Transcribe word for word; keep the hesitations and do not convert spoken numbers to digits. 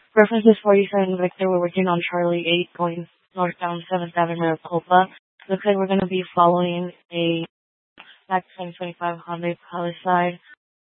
Reference is forty-seven Victor. We're working on Charlie eight going northbound seventh Avenue Maricopa. Looks like we're going to be following a back twenty twenty-five Hyundai Palisade.